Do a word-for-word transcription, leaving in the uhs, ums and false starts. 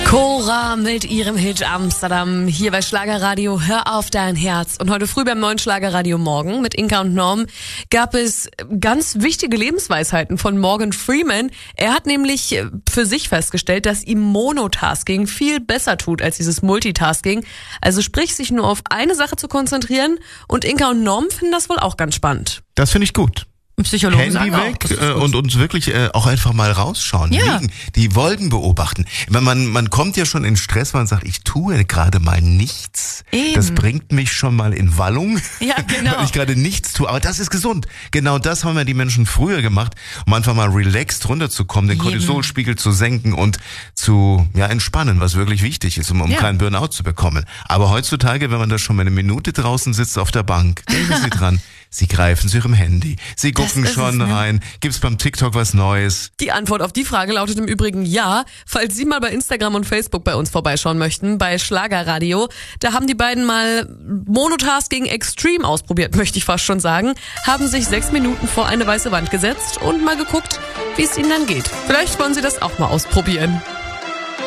Cora mit ihrem Hit Amsterdam hier bei Schlagerradio Hör auf dein Herz. Und heute früh beim neuen Schlagerradio Morgen mit Inka und Norm gab es ganz wichtige Lebensweisheiten von Morgan Freeman. Er hat nämlich für sich festgestellt, dass ihm Monotasking viel besser tut als dieses Multitasking. Also sprich, sich nur auf eine Sache zu konzentrieren. Und Inka und Norm finden das wohl auch ganz spannend. Das finde ich gut. Psychologen Handy sagen weg auch, äh, und uns wirklich äh, auch einfach mal rausschauen, ja. liegen, die Wolken beobachten. Man, man kommt ja schon in Stress, man sagt, ich tue gerade mal nichts. Eben. Das bringt mich schon mal in Wallung, ja, genau. weil ich gerade nichts tue. Aber das ist gesund. Genau das haben ja die Menschen früher gemacht, um einfach mal relaxed runterzukommen, den Cortisolspiegel zu senken und zu ja entspannen, was wirklich wichtig ist, um, um ja. keinen Burnout zu bekommen. Aber heutzutage, wenn man da schon mal eine Minute draußen sitzt auf der Bank, denken Sie dran, Sie greifen zu Ihrem Handy, Sie gucken schon es, ne? rein. Gibt's beim TikTok was Neues? Die Antwort auf die Frage lautet im Übrigen ja. Falls Sie mal bei Instagram und Facebook bei uns vorbeischauen möchten, bei Schlagerradio, da haben die beiden mal Monotasking Extreme ausprobiert, möchte ich fast schon sagen, haben sich sechs Minuten vor eine weiße Wand gesetzt und mal geguckt, wie es ihnen dann geht. Vielleicht wollen Sie das auch mal ausprobieren.